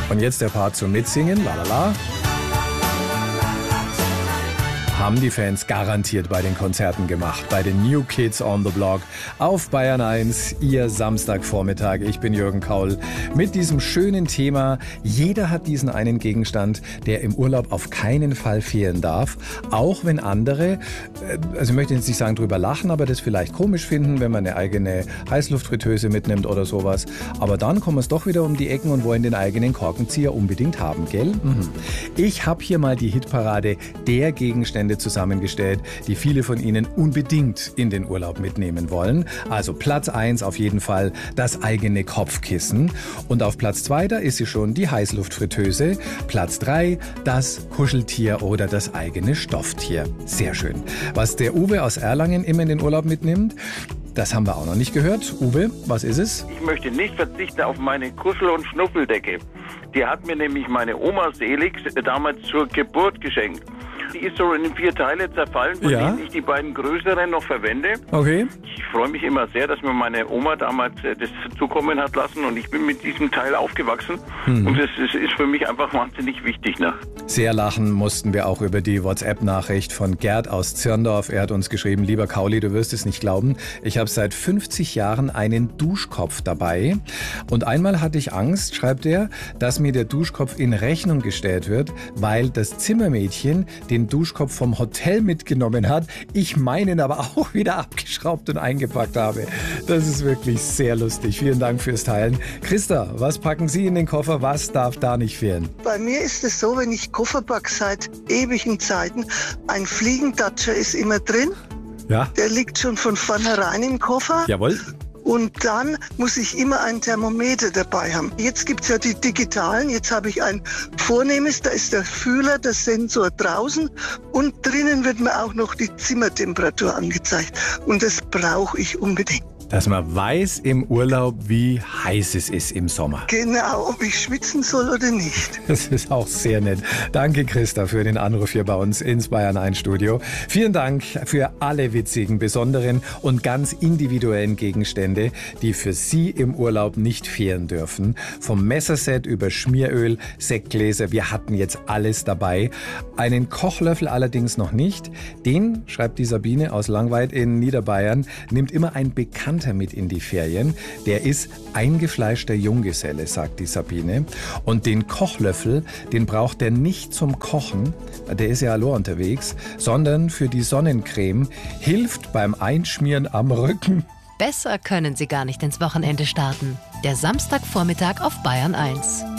Und jetzt der Part zum Mitsingen. Lalala. Haben die Fans garantiert bei den Konzerten gemacht, bei den New Kids on the Block auf Bayern 1, Ihr Samstagvormittag. Ich bin Jürgen Kaul mit diesem schönen Thema. Jeder hat diesen einen Gegenstand, der im Urlaub auf keinen Fall fehlen darf, auch wenn andere, also ich möchte jetzt nicht sagen drüber lachen, aber das vielleicht komisch finden, wenn man eine eigene Heißluftfritteuse mitnimmt oder sowas. Aber dann kommen es doch wieder um die Ecken und wollen den eigenen Korkenzieher unbedingt haben, gell? Ich habe hier mal die Hitparade der Gegenstände zusammengestellt, die viele von Ihnen unbedingt in den Urlaub mitnehmen wollen. Also Platz 1 auf jeden Fall das eigene Kopfkissen. Und auf Platz 2, da ist sie schon, die Heißluftfritteuse. Platz 3, das Kuscheltier oder das eigene Stofftier. Sehr schön. Was der Uwe aus Erlangen immer in den Urlaub mitnimmt, das haben wir auch noch nicht gehört. Uwe, was ist es? Ich möchte nicht verzichten auf meine Kuschel- und Schnuffeldecke. Die hat mir nämlich meine Oma Selix damals zur Geburt geschenkt. Die ist so in 4 Teile zerfallen, von denen ich die beiden größeren noch verwende. Okay. Ich freue mich immer sehr, dass mir meine Oma damals das zukommen hat lassen und ich bin mit diesem Teil aufgewachsen. Und es ist für mich einfach wahnsinnig wichtig. Ne? Sehr lachen mussten wir auch über die WhatsApp-Nachricht von Gerd aus Zirndorf. Er hat uns geschrieben, lieber Kauli, du wirst es nicht glauben, ich habe seit 50 Jahren einen Duschkopf dabei. Und einmal hatte ich Angst, schreibt er, dass mir der Duschkopf in Rechnung gestellt wird, weil das Zimmermädchen den Duschkopf vom Hotel mitgenommen hat, ich meinen aber auch wieder abgeschraubt und eingepackt habe. Das ist wirklich sehr lustig. Vielen Dank fürs Teilen. Christa, was packen Sie in den Koffer? Was darf da nicht fehlen? Bei mir ist es so, wenn ich Koffer packe seit ewigen Zeiten, ein Fliegendatscher ist immer drin. Ja. Der liegt schon von vornherein im Koffer. Jawohl. Und dann muss ich immer ein Thermometer dabei haben. Jetzt gibt's ja die digitalen. Jetzt habe ich ein vornehmes, da ist der Fühler, der Sensor draußen. Und drinnen wird mir auch noch die Zimmertemperatur angezeigt. Und das brauche ich unbedingt. Dass man weiß im Urlaub, wie heiß es ist im Sommer. Genau, ob ich schwitzen soll oder nicht. Das ist auch sehr nett. Danke, Christa, für den Anruf hier bei uns ins Bayern 1 Studio. Vielen Dank für alle witzigen, besonderen und ganz individuellen Gegenstände, die für Sie im Urlaub nicht fehlen dürfen. Vom Messerset über Schmieröl, Sektgläser, wir hatten jetzt alles dabei. Einen Kochlöffel allerdings noch nicht. Den, schreibt die Sabine aus Langweid in Niederbayern, nimmt immer ein Bekannter mit in die Ferien. Der ist eingefleischter Junggeselle, sagt die Sabine. Und den Kochlöffel, den braucht er nicht zum Kochen, der ist ja allein unterwegs, sondern für die Sonnencreme, hilft beim Einschmieren am Rücken. Besser können Sie gar nicht ins Wochenende starten. Der Samstagvormittag auf Bayern 1.